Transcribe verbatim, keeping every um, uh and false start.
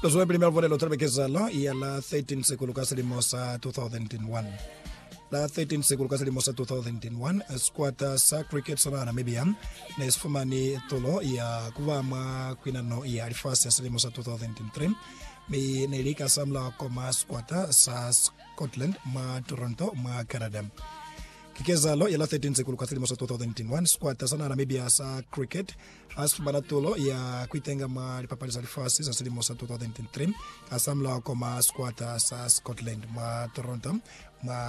Zoe primer volelo trabe kezalo y a la thirteen sekulu kasalimosa two thousand one. La thirteen sekulu kasalimosa two thousand one squad sa cricket sana Namibia nesfumani tolo ya kuwama kwinano ya alifasi salimosa two thousand three. Mi nelika samla koma squad sa Scotland ma Toronto ma Canada. Kikezalo ya la thirteen sekulu kasalimosa two thousand one squad sana Namibia sa cricket asfumana tolo ya kuitenga ma lipapali alifasi sa salimosa two thousand three asamla koma squad sa Scotland ma Toronto ma